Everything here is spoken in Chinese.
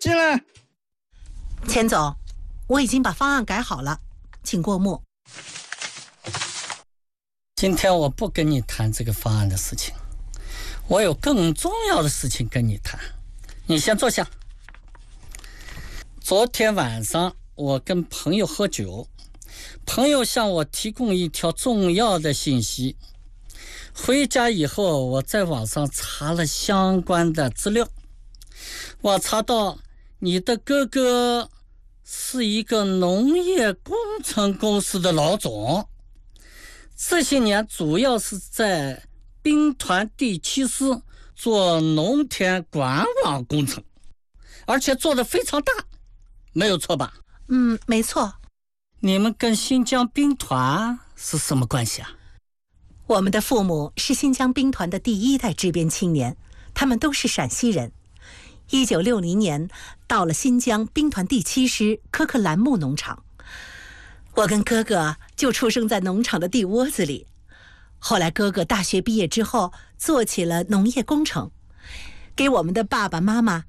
进来。 钱总，我已经把方案改好了，请过目。 今天我不跟你谈这个方案的事情，我有更重要的事情跟你谈。你先坐下。昨天晚上我跟朋友喝酒，朋友向我提供一条重要的信息。回家以后，我在网上查了相关的资料，我查到你的哥哥是一个农业工程公司的老总，这些年主要是在兵团第7师做农田管网工程，而且做得非常大，没有错吧？ 没错。 你们跟新疆兵团是什么关系啊？ 我们的父母是新疆兵团的第1代支边青年，他们都是陕西人。1960年到了新疆兵团第7师科克兰木农场，我跟哥哥就出生在农场的地窝子里。后来哥哥大学毕业之后做起了农业工程，给我们的爸爸妈妈